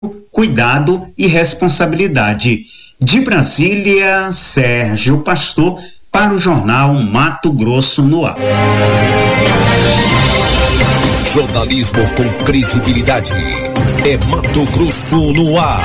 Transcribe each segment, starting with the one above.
cuidado e responsabilidade. De Brasília, Sérgio Pastor, para o jornal Mato Grosso no Ar. Jornalismo com credibilidade. É Mato Grosso no Ar.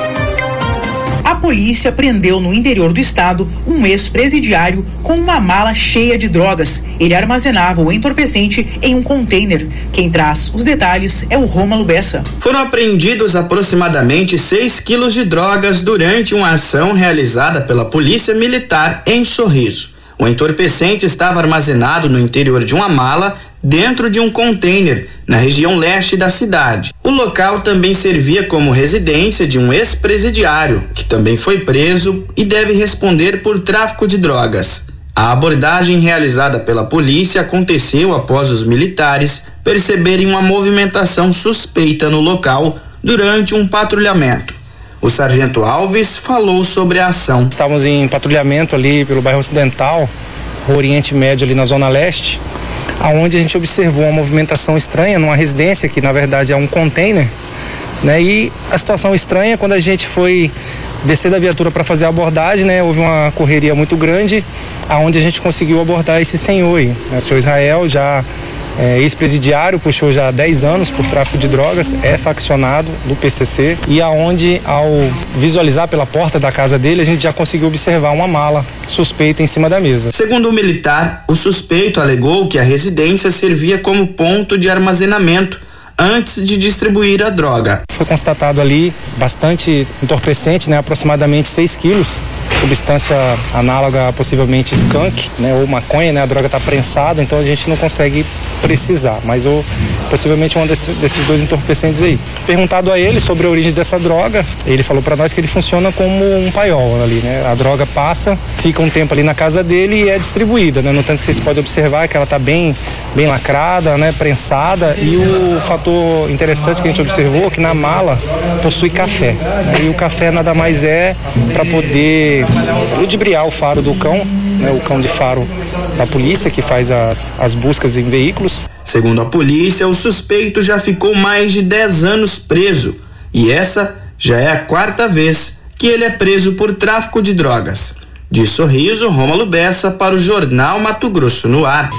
A polícia prendeu no interior do estado um ex-presidiário com uma mala cheia de drogas. Ele armazenava o entorpecente em um container. Quem traz os detalhes é o Rômulo Bessa. Foram apreendidos aproximadamente 6 quilos de drogas durante uma ação realizada pela Polícia Militar em Sorriso. O entorpecente estava armazenado no interior de uma mala dentro de um container na região leste da cidade. O local também servia como residência de um ex-presidiário, que também foi preso e deve responder por tráfico de drogas. A abordagem realizada pela polícia aconteceu após os militares perceberem uma movimentação suspeita no local durante um patrulhamento. O sargento Alves falou sobre a ação. Estávamos em patrulhamento ali pelo bairro Ocidental, Oriente Médio ali na Zona Leste, aonde a gente observou uma movimentação estranha numa residência que na verdade é um container, né? E a situação estranha, quando a gente foi descer da viatura para fazer a abordagem, né? Houve uma correria muito grande, aonde a gente conseguiu abordar esse senhor aí, né? O senhor Israel, já ex-presidiário, puxou já 10 anos por tráfico de drogas, é faccionado do PCC, e aonde ao visualizar pela porta da casa dele, a gente já conseguiu observar uma mala suspeita em cima da mesa. Segundo o militar, o suspeito alegou que a residência servia como ponto de armazenamento antes de distribuir a droga. Foi constatado ali bastante entorpecente, né, aproximadamente 6 quilos, substância análoga a possivelmente skunk, né, ou maconha, né, a droga está prensada, então a gente não consegue precisar, mas possivelmente um desses dois entorpecentes aí. Perguntado a ele sobre a origem dessa droga, ele falou para nós que ele funciona como um paiol ali, né, a droga passa, fica um tempo ali na casa dele e é distribuída, né, no tanto que vocês podem observar que ela está bem lacrada, né, prensada, e o fator interessante que a gente observou é que na mala possui café, né, e o café nada mais é para poder ludibriar o faro do cão, né, o cão de faro da polícia que faz as buscas em veículos. Segundo a polícia, o suspeito já ficou mais de 10 anos preso e essa já é a 4ª vez que ele é preso por tráfico de drogas. De Sorriso, Rômulo Bessa para o Jornal Mato Grosso no Ar.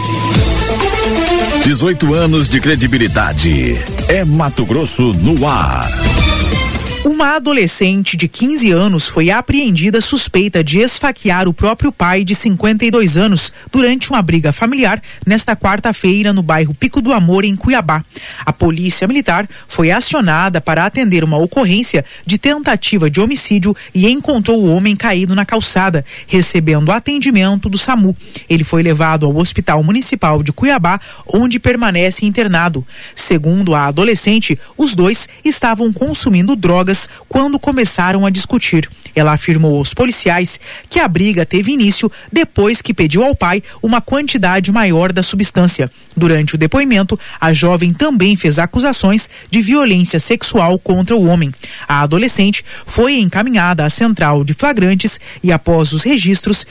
18 anos de credibilidade. É Mato Grosso no Ar. Uma adolescente de 15 anos foi apreendida suspeita de esfaquear o próprio pai de 52 anos durante uma briga familiar nesta quarta-feira no bairro Pico do Amor, em Cuiabá. A polícia militar foi acionada para atender uma ocorrência de tentativa de homicídio e encontrou o homem caído na calçada, recebendo atendimento do SAMU. Ele foi levado ao Hospital Municipal de Cuiabá, onde permanece internado. Segundo a adolescente, os dois estavam consumindo drogas quando começaram a discutir. Ela afirmou aos policiais que a briga teve início depois que pediu ao pai uma quantidade maior da substância. Durante o depoimento, a jovem também fez acusações de violência sexual contra o homem. A adolescente foi encaminhada à central de flagrantes e após os registros,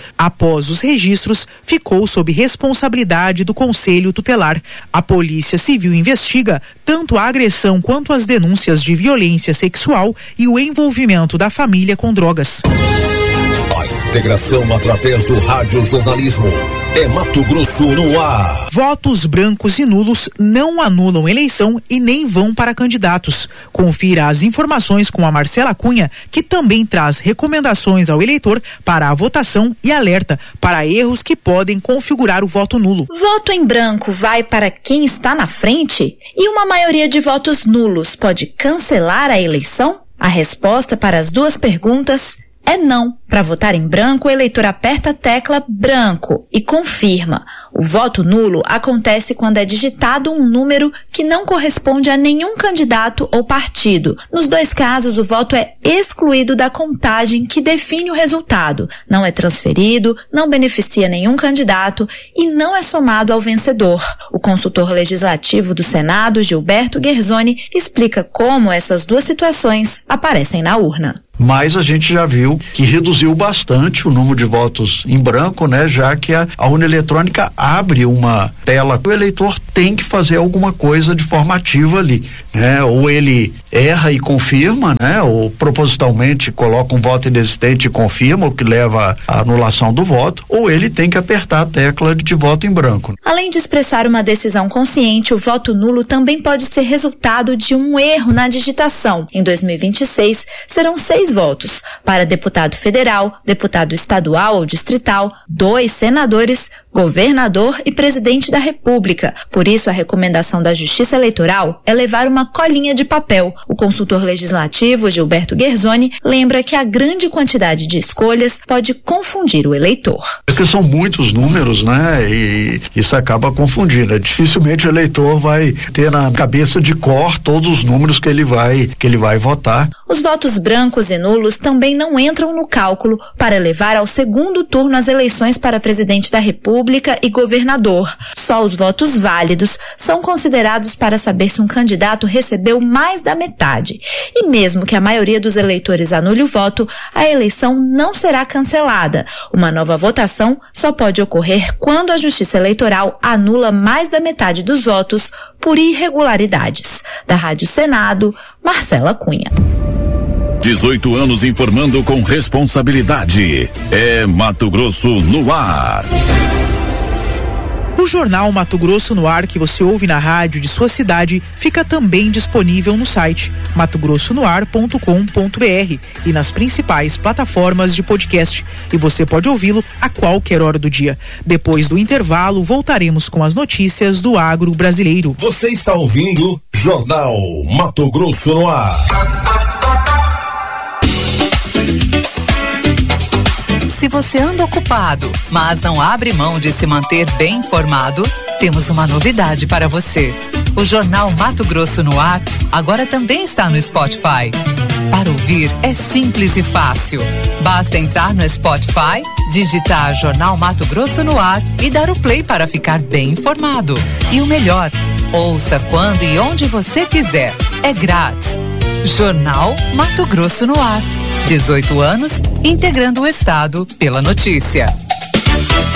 ficou sob responsabilidade do Conselho Tutelar. A Polícia Civil investiga tanto a agressão quanto as denúncias de violência sexual e o envolvimento da família com drogas. A integração através do radiojornalismo. É Mato Grosso no Ar. Votos brancos e nulos não anulam eleição e nem vão para candidatos. Confira as informações com a Marcela Cunha, que também traz recomendações ao eleitor para a votação e alerta para erros que podem configurar o voto nulo. Voto em branco vai para quem está na frente? E uma maioria de votos nulos pode cancelar a eleição? A resposta para as duas perguntas é não. Para votar em branco, o eleitor aperta a tecla branco e confirma. O voto nulo acontece quando é digitado um número que não corresponde a nenhum candidato ou partido. Nos dois casos, o voto é excluído da contagem que define o resultado. Não é transferido, não beneficia nenhum candidato e não é somado ao vencedor. O consultor legislativo do Senado, Gilberto Guerzoni, explica como essas duas situações aparecem na urna. mas a gente já viu que reduziu bastante o número de votos em branco, né? Já que a urna eletrônica abre uma tela, o eleitor tem que fazer alguma coisa de forma ativa ali, né? Ou ele erra e confirma, né? Ou propositalmente coloca um voto inexistente e confirma, o que leva à anulação do voto, ou ele tem que apertar a tecla de voto em branco. Além de expressar uma decisão consciente, o voto nulo também pode ser resultado de um erro na digitação. Em 2026, serão 6 votos para deputado federal, deputado estadual ou distrital, 2 senadores, governador e presidente da República. Por isso, a recomendação da Justiça Eleitoral é levar uma colinha de papel. O consultor legislativo, Gilberto Guerzoni, lembra que a grande quantidade de escolhas pode confundir o eleitor. Porque são muitos números, né? E isso acaba confundindo. Dificilmente o eleitor vai ter na cabeça de cor todos os números que ele vai votar. Os votos brancos e nulos também não entram no cálculo para levar ao segundo turno as eleições para presidente da República e governador. Só os votos válidos são considerados para saber se um candidato recebeu mais da metade. E mesmo que a maioria dos eleitores anule o voto, a eleição não será cancelada. Uma nova votação só pode ocorrer quando a Justiça Eleitoral anula mais da metade dos votos por irregularidades. Da Rádio Senado, Marcela Cunha. 18 anos informando com responsabilidade. É Mato Grosso no ar. O jornal Mato Grosso no Ar, que você ouve na rádio de sua cidade, fica também disponível no site matogrossonoar.com.br e nas principais plataformas de podcast. E você pode ouvi-lo a qualquer hora do dia. Depois do intervalo, voltaremos com as notícias do agro brasileiro. Você está ouvindo Jornal Mato Grosso no Ar. Se você anda ocupado, mas não abre mão de se manter bem informado, temos uma novidade para você. O Jornal Mato Grosso no Ar agora também está no Spotify. Para ouvir é simples e fácil. Basta entrar no Spotify, digitar Jornal Mato Grosso no Ar e dar o play para ficar bem informado. E o melhor, ouça quando e onde você quiser. É grátis. Jornal Mato Grosso no Ar. 18 anos, integrando o Estado pela notícia.